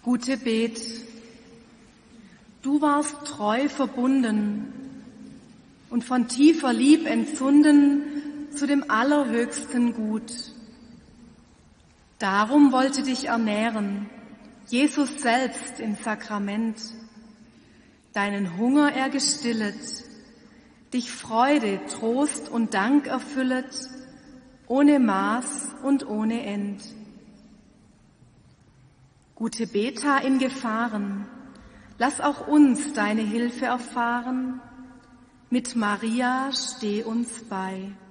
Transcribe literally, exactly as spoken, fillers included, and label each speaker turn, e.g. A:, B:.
A: Gute Bet, du warst treu verbunden und von tiefer Lieb entzunden zu dem allerhöchsten Gut. Darum wollte dich ernähren, Jesus selbst im Sakrament, deinen Hunger er gestillet, dich Freude, Trost und Dank erfüllet, ohne Maß und ohne End. Gute Beta in Gefahren, lass auch uns deine Hilfe erfahren, mit Maria steh uns bei.